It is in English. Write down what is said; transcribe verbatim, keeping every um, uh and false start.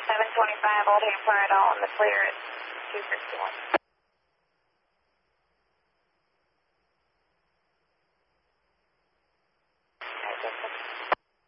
seven twenty-five, Old Ham Florida, on the clear at two sixty-one.